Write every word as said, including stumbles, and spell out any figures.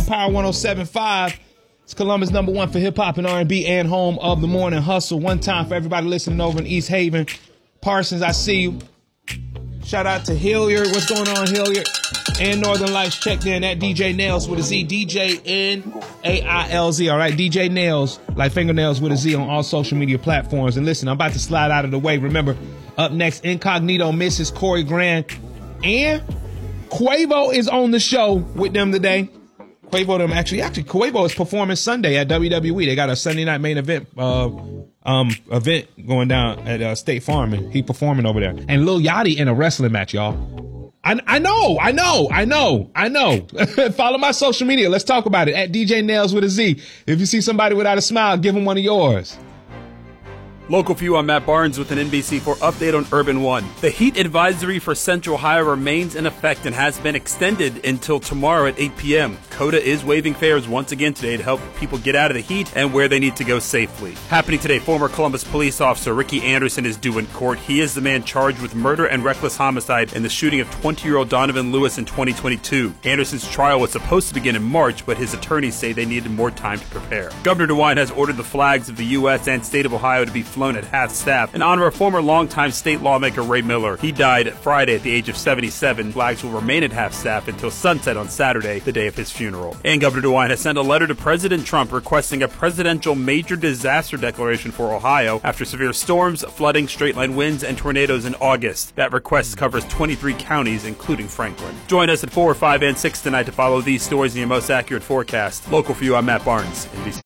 on Power one oh seven point five. It's Columbus number one for hip-hop and R and B and home of the morning hustle. One time for everybody listening over in East Haven. Parsons, I see you. Shout out to Hilliard. What's going on, Hilliard? And Northern Lights checked in at D J Nails with a Z. D J N A I L Z. All right, D J Nails, like fingernails with a Z on all social media platforms. And listen, I'm about to slide out of the way. Remember, up next, Incognito, Missus Corey Grant. And Quavo is on the show with them today. Quavo them actually, actually Quavo is performing Sunday at W W E. They got a Sunday night main event uh, um, event going down at uh, State Farm, and he performing over there. And Lil Yachty in a wrestling match, y'all. I, I know, I know, I know, I know. Follow my social media. Let's talk about it at D J Nails with a Z. If you see somebody without a smile, give them one of yours. Local for you, I'm Matt Barnes with an N B C four update on Urban One. The heat advisory for Central Ohio remains in effect and has been extended until tomorrow at eight p.m. COTA is waiving fares once again today to help people get out of the heat and where they need to go safely. Happening today, former Columbus police officer Ricky Anderson is due in court. He is the man charged with murder and reckless homicide in the shooting of twenty-year-old Donovan Lewis in twenty twenty-two. Anderson's trial was supposed to begin in March, but his attorneys say they needed more time to prepare. Governor DeWine has ordered the flags of the U S and state of Ohio to be flown at half-staff in honor of former longtime state lawmaker Ray Miller. He died Friday at the age of seventy-seven. Flags will remain at half-staff until sunset on Saturday, the day of his funeral. And Governor DeWine has sent a letter to President Trump requesting a presidential major disaster declaration for Ohio after severe storms, flooding, straight-line winds, and tornadoes in August. That request covers twenty-three counties, including Franklin. Join us at four, five, and six tonight to follow these stories in your most accurate forecast. Local for you, I'm Matt Barnes, N B C.